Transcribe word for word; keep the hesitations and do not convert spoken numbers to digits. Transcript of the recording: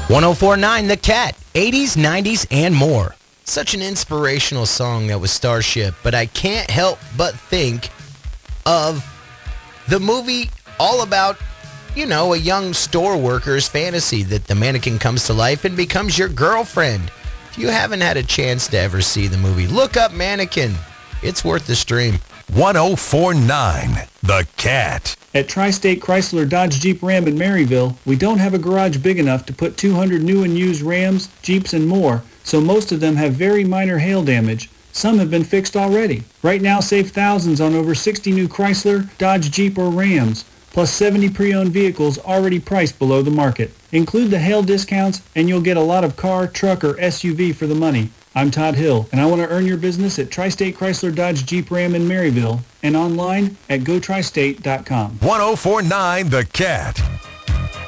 one oh four point nine The Cat, eighties, nineties, and more. Such an inspirational song that was Starship, but I can't help but think of the movie all about, you know, a young store worker's fantasy that the mannequin comes to life and becomes your girlfriend. If you haven't had a chance to ever see the movie, look up Mannequin. It's worth the stream. one oh four point nine The Cat. At Tri-State Chrysler Dodge Jeep Ram in Maryville, we don't have a garage big enough to put two hundred new and used Rams, Jeeps, and more, so most of them have very minor hail damage. Some have been fixed already. Right now, save thousands on over sixty new Chrysler, Dodge, Jeep, or Rams, plus seventy pre-owned vehicles already priced below the market. Include the hail discounts, and you'll get a lot of car, truck, or S U V for the money. I'm Todd Hill, and I want to earn your business at Tri-State Chrysler Dodge Jeep Ram in Maryville and online at go tri state dot com. one oh four point nine The Cat.